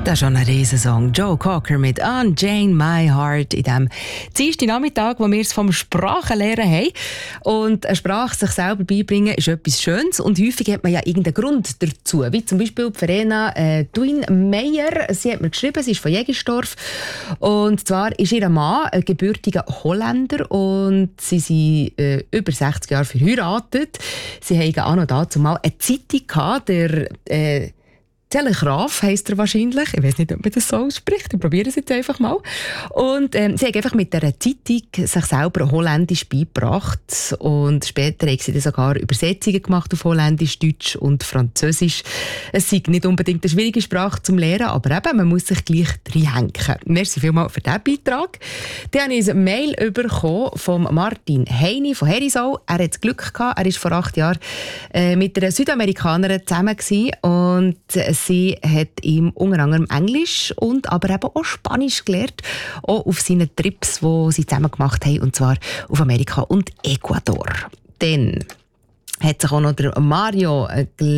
Das ist schon ein Riesensong. Joe Cocker mit «Unchain My Heart» in dem Dienstag Nachmittag, wo wir es vom Sprachenlernen haben. Und eine Sprache sich selber beibringen ist etwas Schönes und häufig hat man ja irgendeinen Grund dazu. Wie zum Beispiel die Verena Duin Meyer. Sie hat mir geschrieben, sie ist von Jägersdorf. Und zwar ist ihr Mann ein gebürtiger Holländer und sie sind über 60 Jahre verheiratet. Sie haben auch noch dazu mal eine Zeitung gehabt, der Telegraaf heisst er wahrscheinlich. Ich weiß nicht, ob man das so ausspricht. Ich probiere es jetzt einfach mal. Und sie haben einfach mit dieser Zeitung sich selber Holländisch beigebracht. Und später haben sie dann sogar Übersetzungen gemacht auf Holländisch, Deutsch und Französisch. Es ist nicht unbedingt eine schwierige Sprache zum Lernen, aber eben, man muss sich gleich reinhängen. Merci vielmals für diesen Beitrag. Dann habe ich eine Mail bekommen von Martin Heini von Herisau. Er hat das Glück gehabt. Er war vor 8 Jahren mit einer Südamerikanerin zusammen gewesen und sie hat ihm unter anderem Englisch und aber eben auch Spanisch gelernt, auch auf seinen Trips, die sie zusammen gemacht haben, und zwar auf Amerika und Ecuador. Dann hat sich auch noch der Mario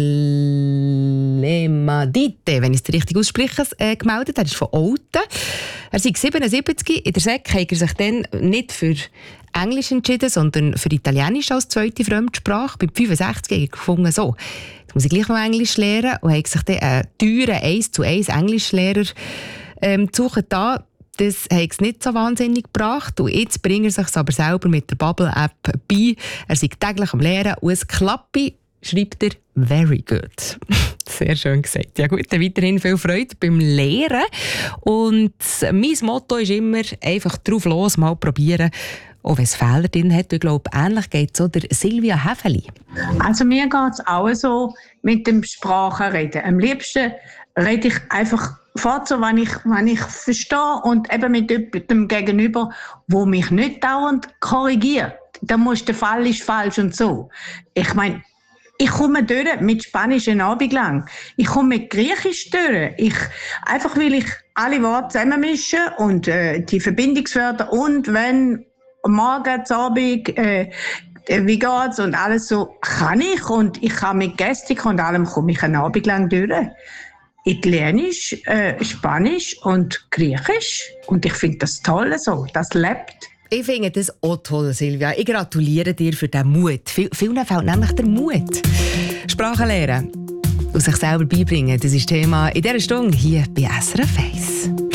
Glemadite, wenn ich es richtig ausspreche, gemeldet. Er ist von Olten. Er ist 77. In der SEC hat er sich dann nicht für Englisch entschieden, sondern für Italienisch als zweite Fremdsprache. Bei 65 hat er gefunden, so, jetzt muss ich gleich noch Englisch lernen, und hat sich dann einen teuren 1:1 Englischlehrer gesucht. Das hat es nicht so wahnsinnig gebracht. Und jetzt bringt er sich aber selber mit der Bubble-App bei. Er ist täglich am Lehren und es klappt, schreibt er, very good. Sehr schön gesagt. Ja gut, dann weiterhin viel Freude beim Lehren. Und mein Motto ist immer, einfach drauf los, mal probieren. Auch wenn es Fehler drin hat. Ich glaube, ähnlich geht es der Silvia Häfeli. Also mir geht es auch so mit dem Sprachenreden. Am liebsten rede ich einfach fort, so, wenn ich verstehe, und eben mit dem Gegenüber, wo mich nicht dauernd korrigiert. Da muss der Fall ist falsch und so. Ich meine, ich komme durch mit Spanisch einen Abend lang. Ich komme mit Griechisch durch. Einfach weil ich alle Worte zusammenmische und die Verbindungswörter und wenn morgen, Abend, wie geht's und alles so, kann ich. Und ich kann mit Gestik und allem komme ich einen Abend lang durch. Italienisch, Spanisch und Griechisch. Und ich finde das toll so. Das lebt. Ich finde das auch toll, Silvia. Ich gratuliere dir für den Mut. Vielen fehlt nämlich der Mut. Sprachen lernen und sich selber beibringen, das ist Thema in dieser Stunde hier bei SRF 1.